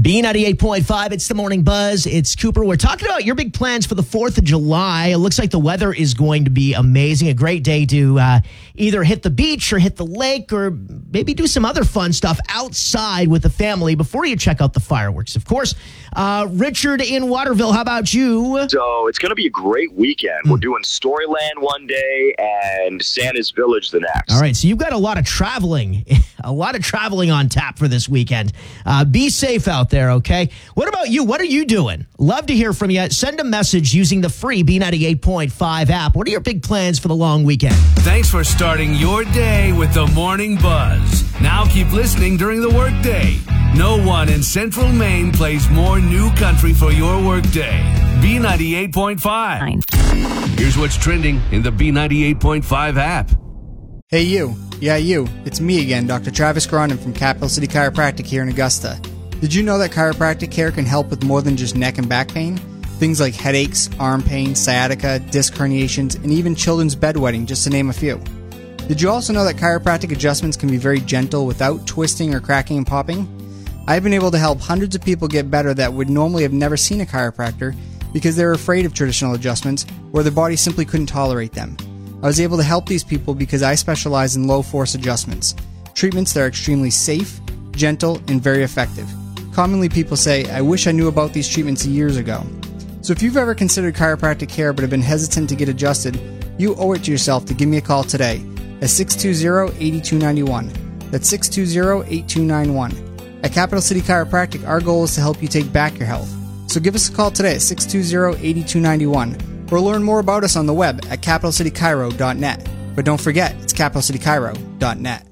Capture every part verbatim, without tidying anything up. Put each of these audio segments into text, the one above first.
B ninety-eight point five, it's the Morning Buzz. It's Cooper. We're talking about your big plans for the fourth of July. It looks like the weather is going to be amazing. A great day to uh, either hit the beach or hit the lake or maybe do some other fun stuff outside with the family before you check out the fireworks. Of course, uh, Richard in Waterville, how about you? So it's going to be a great weekend. Mm. We're doing Storyland one day and Santa's Village the next. All right, so you've got a lot of traveling, a lot of traveling on tap for this weekend. Uh, be safe out there, okay? What about you? What are you doing? Love to hear from you. Send a message using the free B ninety-eight point five app. What are your big plans for the long weekend? Thanks for starting your day with the Morning Buzz. Now keep listening during the workday. No one in Central Maine plays more new country for your workday. B ninety-eight point five. Here's what's trending in the B ninety-eight point five app. Hey you. Yeah, you. It's me again, Doctor Travis Grondin from Capital City Chiropractic here in Augusta. Did you know that chiropractic care can help with more than just neck and back pain? Things like headaches, arm pain, sciatica, disc herniations, and even children's bedwetting, just to name a few. Did you also know that chiropractic adjustments can be very gentle without twisting or cracking and popping? I've been able to help hundreds of people get better that would normally have never seen a chiropractor because they're afraid of traditional adjustments or their body simply couldn't tolerate them. I was able to help these people because I specialize in low-force adjustments, treatments that are extremely safe, gentle, and very effective. Commonly, people say, I wish I knew about these treatments years ago. So if you've ever considered chiropractic care but have been hesitant to get adjusted, you owe it to yourself to give me a call today at six two zero, eight two nine one. That's six two zero, eight two nine one. At Capital City Chiropractic, our goal is to help you take back your health. So give us a call today at six two zero, eight two nine one or learn more about us on the web at capital city chiro dot net. But don't forget, it's capital city chiro dot net.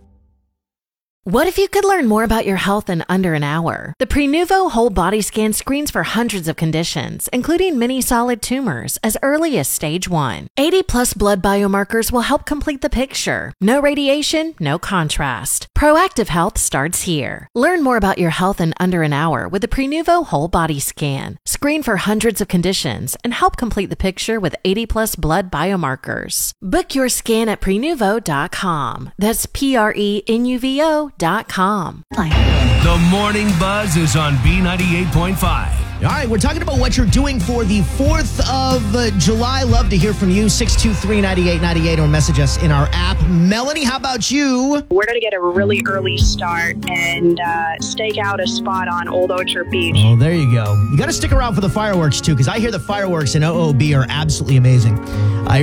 What if you could learn more about your health in under an hour? The Prenuvo Whole Body Scan screens for hundreds of conditions, including many solid tumors, as early as stage one. eighty plus blood biomarkers will help complete the picture. No radiation, no contrast. Proactive health starts here. Learn more about your health in under an hour with the Prenuvo Whole Body Scan. Screen for hundreds of conditions and help complete the picture with eighty plus blood biomarkers. Book your scan at prenuvo dot com. That's P R E N U V O dot com. The Morning Buzz is on B ninety-eight point five. All right, we're talking about what you're doing for the fourth of uh, July. Love to hear from you. six two three, nine eight nine eight or message us in our app. Melanie, how about you? We're going to get a really early start and uh, stake out a spot on Old Orchard Beach. Oh, there you go. You got to stick around for the fireworks, too, because I hear the fireworks in O O B are absolutely amazing. I